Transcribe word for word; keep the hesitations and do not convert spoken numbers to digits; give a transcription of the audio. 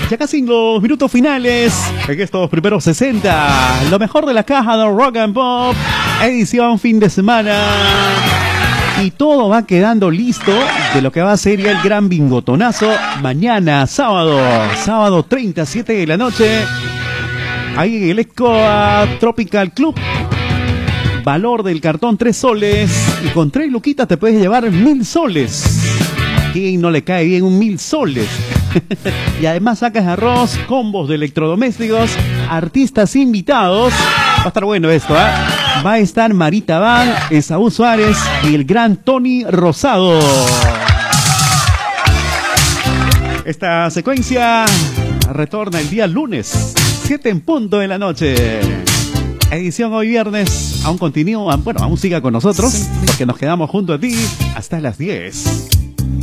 Ya casi en los minutos finales, en estos primeros sesenta, lo mejor de la caja de Rock and Pop, edición fin de semana. Y todo va quedando listo de lo que va a ser ya el gran bingotonazo mañana, sábado, sábado treinta, siete de la noche, ahí en el Escoa Tropical Club. Valor del cartón tres soles y con tres luquitas te puedes llevar mil soles. ¿Quién no le cae bien un mil soles? Y además sacas arroz, combos de electrodomésticos, artistas invitados. Va a estar bueno esto, ¿eh? Va a estar Marita Van, Esaú Suárez y el gran Tony Rosado. Esta secuencia retorna el día lunes, siete en punto de la noche. Edición hoy viernes. Aún continúa, bueno, aún siga con nosotros porque nos quedamos junto a ti hasta las diez.